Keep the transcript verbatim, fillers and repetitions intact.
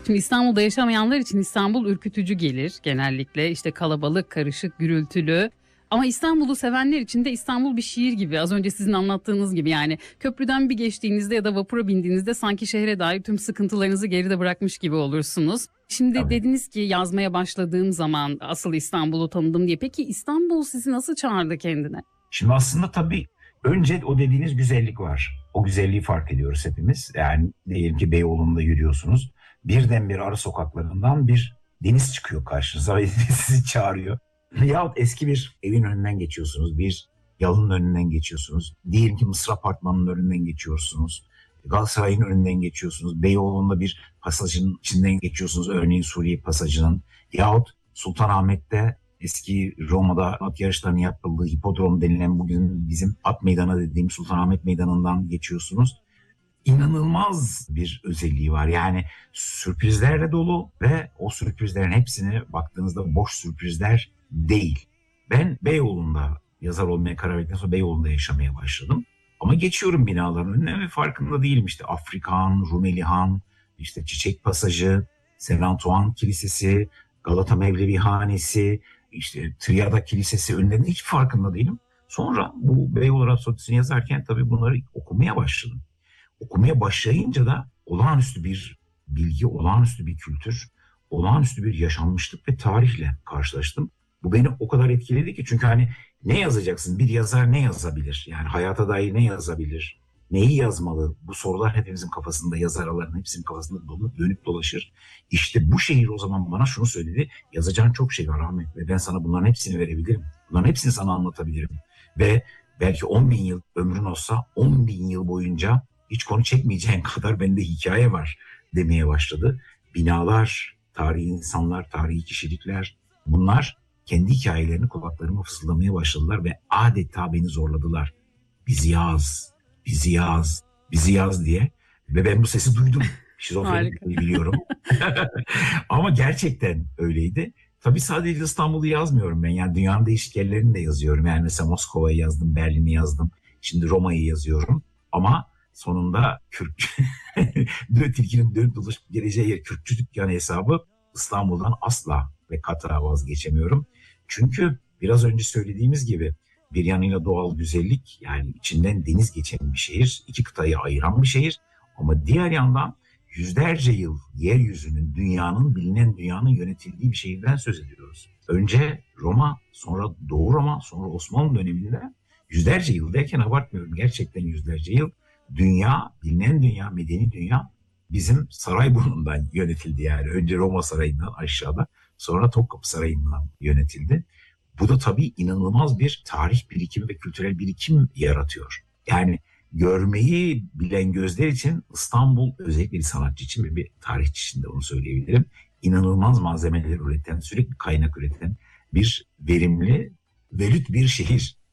Şimdi İstanbul'da yaşamayanlar için İstanbul ürkütücü gelir genellikle. İşte kalabalık, karışık, gürültülü. Ama İstanbul'u sevenler için de İstanbul bir şiir gibi. Az önce sizin anlattığınız gibi yani köprüden bir geçtiğinizde ya da vapura bindiğinizde sanki şehre dair tüm sıkıntılarınızı geride bırakmış gibi olursunuz. Şimdi Tabii. dediniz ki yazmaya başladığım zaman asıl İstanbul'u tanıdım diye. Peki İstanbul sizi nasıl çağırdı kendine? Şimdi aslında tabii önce o dediğiniz güzellik var. O güzelliği fark ediyoruz hepimiz. Yani diyelim ki Beyoğlu'nda yürüyorsunuz. Birdenbire ara sokaklarından bir deniz çıkıyor karşınıza ve sizi çağırıyor. Yahut eski bir evin önünden geçiyorsunuz. Bir yalının önünden geçiyorsunuz. Diyelim ki Mısır Apartmanı'nın önünden geçiyorsunuz. Galatasaray'ın önünden geçiyorsunuz. Beyoğlu'nda bir pasajın içinden geçiyorsunuz. Örneğin Suriye pasajının. Yahut Sultanahmet'te eski Roma'da at yarışlarının yapıldığı hipodrom denilen bugün bizim at meydanı dediğim Sultanahmet Meydanı'ndan geçiyorsunuz. İnanılmaz bir özelliği var. Yani sürprizlerle dolu ve o sürprizlerin hepsine baktığınızda boş sürprizler değil. Ben Beyoğlu'nda yazar olmaya karar verdikten sonra Beyoğlu'nda yaşamaya başladım. Ama geçiyorum binaların önüne ve farkında değilim. İşte Afrikan, Rumelihan, işte Çiçek Pasajı, Saint Antoine Kilisesi, Galata Mevlevi Hanesi, işte Triada Kilisesi önlerinde hiç farkında değilim. Sonra bu Beyoğlu Rapsodisi'ni yazarken tabii bunları okumaya başladım. Okumaya başlayınca da olağanüstü bir bilgi, olağanüstü bir kültür, olağanüstü bir yaşanmışlık ve tarihle karşılaştım. Bu beni o kadar etkiledi ki çünkü hani ne yazacaksın? Bir yazar ne yazabilir? Yani hayata dair ne yazabilir? Neyi yazmalı? Bu sorular hepimizin kafasında, yazarların hepsinin kafasında dolu, dönüp dolaşır. İşte bu şehir o zaman bana şunu söyledi. Yazacağın çok şey var Ahmet ve ben sana bunların hepsini verebilirim. Bunların hepsini sana anlatabilirim. Ve belki on bin yıl ömrün olsa on bin yıl boyunca hiç konu çekmeyeceğin kadar bende hikaye var demeye başladı. Binalar, tarihi insanlar, tarihi kişilikler bunlar kendi hikayelerini kulaklarıma fısıldamaya başladılar ve adeta beni zorladılar. Bizi yaz, bizi yaz, bizi yaz diye. Ve ben bu sesi duydum. Şizofrenik Harika. biliyorum. Ama gerçekten öyleydi. Tabii sadece İstanbul'u yazmıyorum ben. Yani dünyanın değişik yerlerini de yazıyorum. Yani mesela Moskova'yı yazdım, Berlin'i yazdım. Şimdi Roma'yı yazıyorum. Ama sonunda Kürk tilkinin dönüp dolaşıp geleceği yer Kürkçü dükkanı hesabı İstanbul'dan asla ve kata vazgeçemiyorum. Çünkü biraz önce söylediğimiz gibi bir yanıyla doğal güzellik yani içinden deniz geçen bir şehir, iki kıtayı ayıran bir şehir ama diğer yandan yüzlerce yıl yeryüzünün, dünyanın, bilinen dünyanın yönetildiği bir şehirden söz ediyoruz. Önce Roma, sonra Doğu Roma, sonra Osmanlı döneminde yüzlerce yıl derken abartmıyorum gerçekten yüzlerce yıl dünya, bilinen dünya, medeni dünya bizim Sarayburnu'ndan yönetildi yani. Önce Roma Sarayı'ndan aşağıda sonra Topkapı Sarayı'ndan yönetildi. Bu da tabii inanılmaz bir tarih birikimi ve kültürel birikim yaratıyor. Yani görmeyi bilen gözler için İstanbul özellikle bir sanatçı için ve bir tarihçi için de onu söyleyebilirim. İnanılmaz malzemeler üreten, sürekli kaynak üreten bir verimli, velüt bir şehir.